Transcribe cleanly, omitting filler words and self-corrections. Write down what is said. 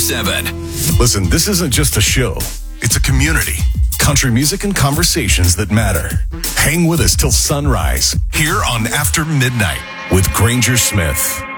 24/7. Listen, this isn't just a show. It's a community. Country music and conversations that matter. Hang with us till sunrise here on After Midnight with Granger Smith.